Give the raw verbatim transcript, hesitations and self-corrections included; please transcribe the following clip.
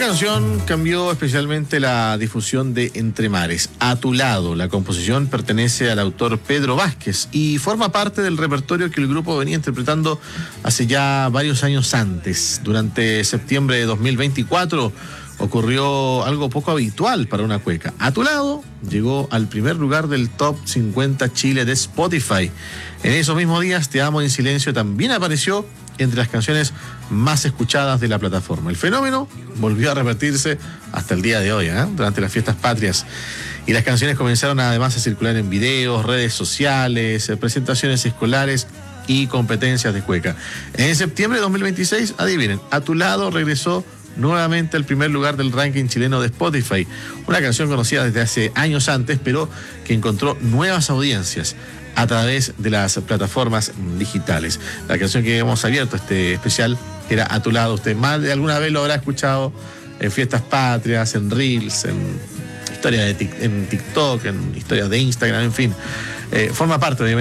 canción cambió especialmente la difusión de Entre Mares. A tu lado, la composición pertenece al autor Pedro Vázquez y forma parte del repertorio que el grupo venía interpretando hace ya varios años antes. Durante septiembre de dos mil veinticuatro ocurrió algo poco habitual para una cueca. A tu lado llegó al primer lugar del Top cincuenta Chile de Spotify. En esos mismos días, Te amo en silencio también apareció entre las canciones más escuchadas de la plataforma. El fenómeno volvió a repetirse hasta el día de hoy, ¿eh? Durante las fiestas patrias. Y las canciones comenzaron además a circular en videos, redes sociales, presentaciones escolares y competencias de cueca. En septiembre de dos mil veintiséis, adivinen, A tu lado regresó nuevamente al primer lugar del ranking chileno de Spotify. Una canción conocida desde hace años antes, pero que encontró nuevas audiencias a través de las plataformas digitales. La canción que hemos abierto, este especial, era A tu lado. Usted más de alguna vez lo habrá escuchado en fiestas patrias, en Reels, en historias de tic, en TikTok, en historias de Instagram, en fin. Eh, forma parte, obviamente,